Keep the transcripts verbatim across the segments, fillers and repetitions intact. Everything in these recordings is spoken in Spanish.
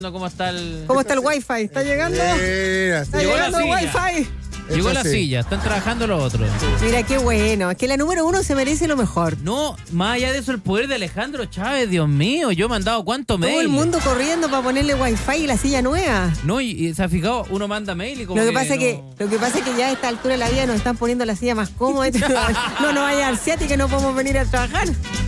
¿Cómo está el...? ¿Cómo está el wifi? ¿Está llegando? Mira, ¿Está Llegó la llegando el silla. wifi? Llegó Eso la sí. silla, están trabajando los otros. Mira, qué bueno. Es que la número uno se merece lo mejor. No, más allá de eso, el poder de Alejandro Chávez, Dios mío, yo he mandado cuánto mail. Todo el mundo corriendo para ponerle wifi y la silla nueva. No, y, y se ha fijado, uno manda mail y como Lo que, pasa no... que, lo que pasa es que ya a esta altura de la vida nos están poniendo la silla más cómoda. No, no vaya al CIAT y que no podemos venir a trabajar.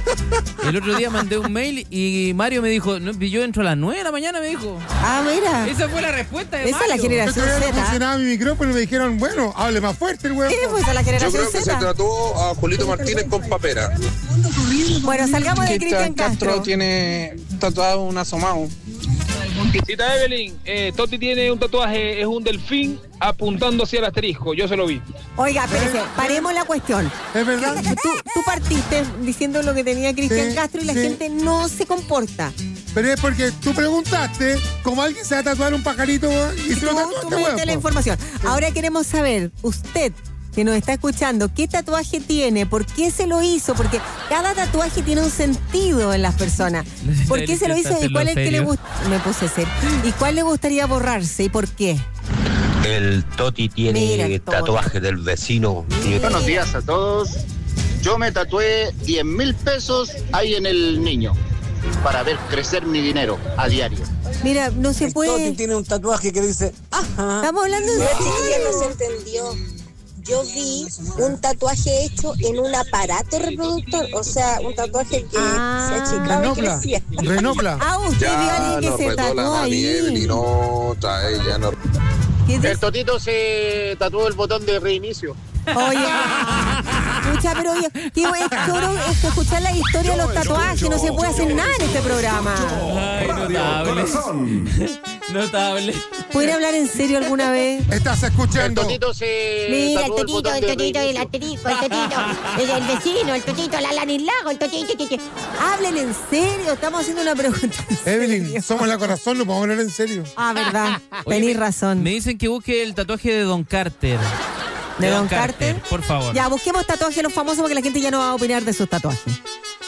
El otro día mandé un mail y Mario me dijo, no, yo entro a las nueve de la mañana, me dijo. Ah, mira. Esa fue la respuesta de Esa es Mario. la Yo generación todavía no Z. funcionaba mi micrófono y me dijeron, bueno, hable más fuerte el huevo. Sí, pues a la Yo generación creo que se Z. trató a Julito Martínez con papera. Bueno, salgamos de Cristian Castro. tiene tatuado un asomado. Cita Evelyn, eh, Toti tiene un tatuaje, es un delfín apuntando hacia el asterisco, yo se lo vi. Oiga, espérese, paremos la cuestión. ¿Es verdad? Tú, tú partiste diciendo lo que tenía Cristian Sí, Castro y la sí. gente no se comporta. Pero es porque tú preguntaste cómo alguien se va a tatuar un pajarito y Y se tú, lo tú tatuaste, me diste la huevo. información. Ahora queremos saber, usted que nos está escuchando, ¿qué tatuaje tiene? ¿Por qué se lo hizo? Porque cada tatuaje tiene un sentido en las personas. ¿Por qué se lo hizo y cuál es el que le gusta? Me puse serio. ¿Y cuál le gustaría borrarse y por qué? El Toti tiene Mira el Toti. tatuaje del vecino. Buenos días a todos. Yo me tatué diez mil pesos ahí en el niño para ver crecer mi dinero a diario. Mira, no se puede. tiene un tatuaje que dice, ajá. Estamos hablando de... No, chiquilla, no se entendió. Yo vi un tatuaje hecho en un aparato reproductor, o sea, un tatuaje que Ah. se achicaba y Renopla, crecía. renopla. Ah, usted vio a Ya alguien nos que se retó la tatuó mami Evelyn, ahí. no, trae, ya no. ¿Qué dice? El Totito se tatuó el botón de reinicio. Oye, escucha, pero oye, qué buen choro es que escuchar la historia de los tatuajes, no se puede hacer nada en este programa. Ay, notable. Notable. ¿Pueden hablar en serio alguna vez? Estás El escuchando. Totito se Mira, el tatuó totito, botón el de totito, el reinicio. asterisco, el totito, el, el vecino, el totito, la Lanislago, el totito, totito. Hablen en serio, estamos haciendo una pregunta. en Evelyn, serio. somos la corazón, no podemos hablar en serio. Ah, verdad, Oye, tenés me- razón. Me dicen que busque el tatuaje de Don Carter. ¿De Don Carter? Por favor. Ya, busquemos tatuajes de los famosos porque la gente ya no va a opinar de sus tatuajes.